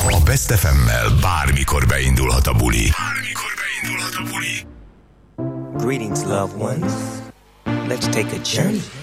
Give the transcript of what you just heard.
A Best FM-mel bármikor beindulhat a buli. Greetings, loved ones. Let's take a journey